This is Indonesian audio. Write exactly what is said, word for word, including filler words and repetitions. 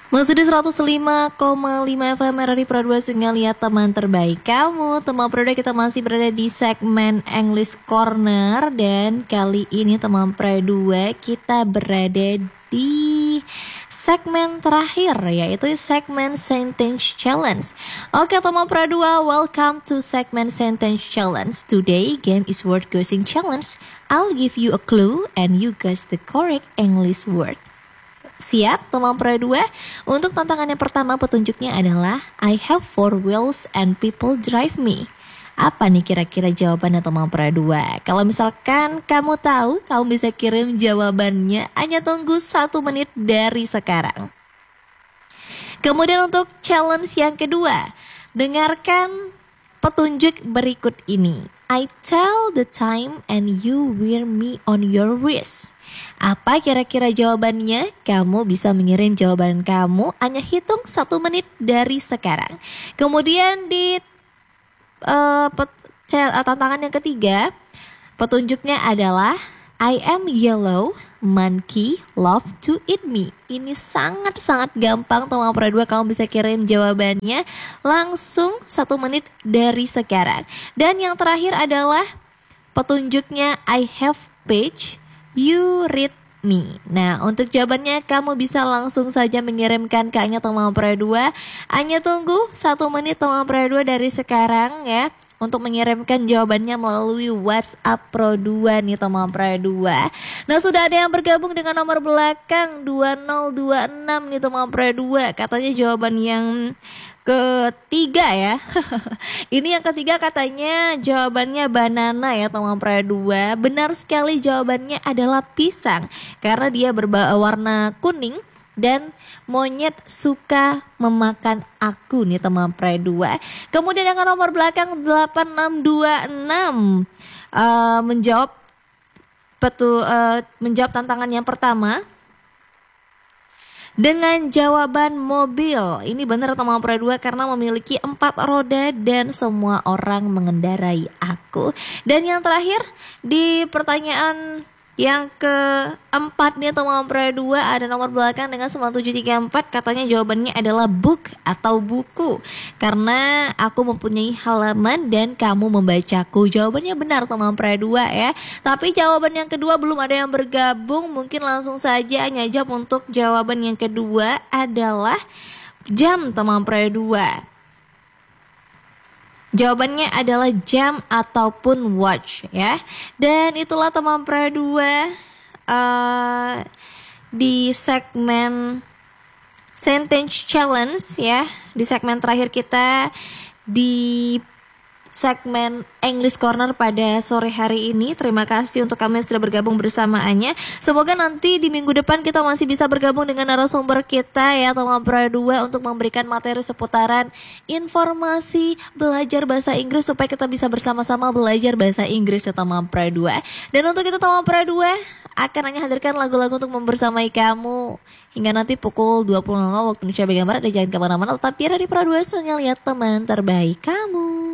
Masih di seratus lima koma lima F M R R I Pro dua Sungai Lihat teman terbaik kamu. Teman Pro dua, kita masih berada di segmen English Corner. Dan kali ini teman Pro dua, kita berada di segmen terakhir, yaitu segmen Sentence Challenge. Oke teman Pro dua, welcome to segmen Sentence Challenge. Today game is word guessing challenge. I'll give you a clue and you guess the correct English word. Siap teman Pro dua? Untuk tantangan yang pertama, petunjuknya adalah I have four wheels and people drive me. Apa nih kira-kira jawabannya teman Pro dua? Kalau misalkan kamu tahu, kamu bisa kirim jawabannya. Hanya tunggu satu menit dari sekarang. Kemudian untuk challenge yang kedua, dengarkan petunjuk berikut ini. I tell the time and you wear me on your wrist. Apa kira-kira jawabannya? Kamu bisa mengirim jawaban kamu, hanya hitung satu menit dari sekarang. Kemudian di uh, pet- tantangan yang ketiga, petunjuknya adalah I am yellow, monkey love to eat me. Ini sangat-sangat gampang teman Pro dua, kamu bisa kirim jawabannya langsung satu menit dari sekarang. Dan yang terakhir adalah petunjuknya I have page, you read me. Nah, untuk jawabannya kamu bisa langsung saja mengirimkan ke hanya teman Pro dua. Hanya tunggu satu menit teman Pro dua dari sekarang ya, untuk mengirimkan jawabannya melalui WhatsApp Pro dua nih teman Pro dua. Nah, sudah ada yang bergabung dengan nomor belakang dua nol dua enam nih teman Pro dua. Katanya jawaban yang ketiga ya. Ini yang ketiga katanya jawabannya banana ya teman Pro dua. Benar sekali, jawabannya adalah pisang. Karena dia berwarna kuning dan monyet suka memakan aku nih teman Pro dua. Kemudian dengan nomor belakang delapan enam dua enam uh, menjawab betul uh, menjawab tantangan yang pertama dengan jawaban mobil. Ini benar teman Pro dua karena memiliki empat roda dan semua orang mengendarai aku. Dan yang terakhir di pertanyaan yang keempat nih teman Pro dua, ada nomor belakang dengan sembilan tujuh tiga empat. Katanya jawabannya adalah book atau buku, karena aku mempunyai halaman dan kamu membacaku. Jawabannya benar teman Pro dua ya. Tapi jawaban yang kedua belum ada yang bergabung. Mungkin langsung saja hanya jawab. Untuk jawaban yang kedua adalah jam teman Pro dua. Jawabannya adalah jam ataupun watch ya. Dan itulah teman Pro dua uh, di segmen Sentence Challenge ya. Di segmen terakhir kita di segmen English Corner pada sore hari ini. Terima kasih untuk kami yang sudah bergabung bersamaannya. Semoga nanti di minggu depan kita masih bisa bergabung dengan narasumber kita ya teman Pro dua, untuk memberikan materi seputaran informasi belajar bahasa Inggris, supaya kita bisa bersama-sama belajar bahasa Inggris ya teman Pro dua. Dan untuk itu teman Pro dua akan hanya hadirkan lagu-lagu untuk membersamai kamu hingga nanti pukul dua puluh waktu Indonesia bagian Barat. Dan jangan kemana-mana, tetap di Pro dua Sungai Lihat teman terbaik kamu.